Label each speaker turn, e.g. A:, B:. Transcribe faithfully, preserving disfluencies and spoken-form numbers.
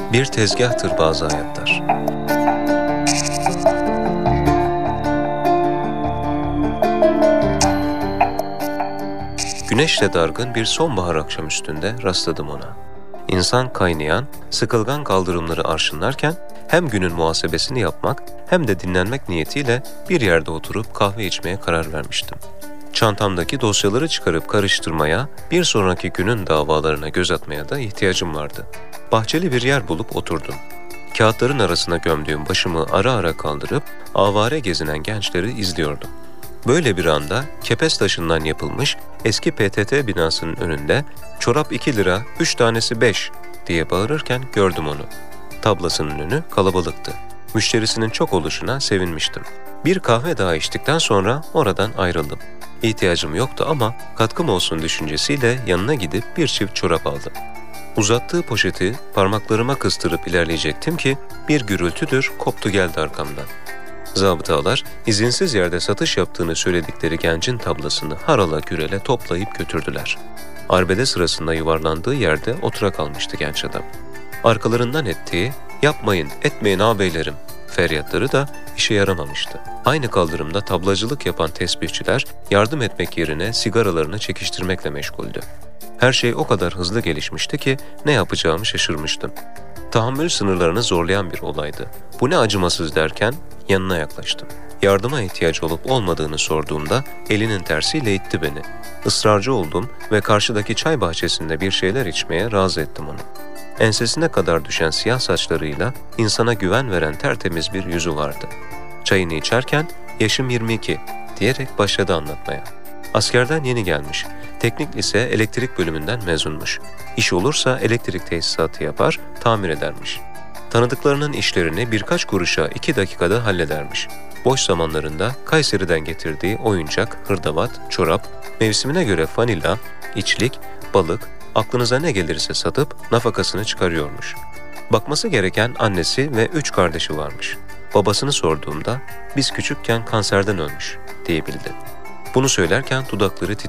A: Bir tezgahtır bazı hayatlar. Güneşle dargın bir sonbahar akşamüstünde rastladım ona. İnsan kaynayan, sıkılgan kaldırımları arşınlarken hem günün muhasebesini yapmak hem de dinlenmek niyetiyle bir yerde oturup kahve içmeye karar vermiştim. Çantamdaki dosyaları çıkarıp karıştırmaya, bir sonraki günün davalarına göz atmaya da ihtiyacım vardı. Bahçeli bir yer bulup oturdum. Kağıtların arasına gömdüğüm başımı ara ara kaldırıp avare gezinen gençleri izliyordum. Böyle bir anda kepez taşından yapılmış eski P T T binasının önünde "Çorap iki lira, üç tanesi beş" diye bağırırken gördüm onu. Tablasının önü kalabalıktı. Müşterisinin çok oluşuna sevinmiştim. Bir kahve daha içtikten sonra oradan ayrıldım. İhtiyacım yoktu ama katkım olsun düşüncesiyle yanına gidip bir çift çorap aldım. Uzattığı poşeti parmaklarıma kıstırıp ilerleyecektim ki bir gürültüdür koptu geldi arkamdan. Zabıtalar izinsiz yerde satış yaptığını söyledikleri gencin tablasını harala gürele toplayıp götürdüler. Arbede sırasında yuvarlandığı yerde otura kalmıştı genç adam. Arkalarından ettiği "Yapmayın, etmeyin ağabeylerim" feryatları da işe yaramamıştı. Aynı kaldırımda tablacılık yapan tesbihçiler yardım etmek yerine sigaralarını çekiştirmekle meşguldü. Her şey o kadar hızlı gelişmişti ki ne yapacağımı şaşırmıştım. Tahammül sınırlarını zorlayan bir olaydı. Bu ne acımasız derken yanına yaklaştım. Yardıma ihtiyaç olup olmadığını sorduğumda elinin tersiyle itti beni. Israrcı oldum ve karşıdaki çay bahçesinde bir şeyler içmeye razı ettim onu. Ensesine kadar düşen siyah saçlarıyla insana güven veren tertemiz bir yüzü vardı. Çayını içerken "Yaşım yirmi iki" diyerek başladı anlatmaya. Askerden yeni gelmiş. Teknik lise elektrik bölümünden mezunmuş. İş olursa elektrik tesisatı yapar, tamir edermiş. Tanıdıklarının işlerini birkaç kuruşa iki dakikada halledermiş. Boş zamanlarında Kayseri'den getirdiği oyuncak, hırdavat, çorap, mevsimine göre fanila, içlik, balık, aklınıza ne gelirse satıp nafakasını çıkarıyormuş. Bakması gereken annesi ve üç kardeşi varmış. Babasını sorduğumda "Biz küçükken kanserden ölmüş" diyebildi. Bunu söylerken dudakları titredi.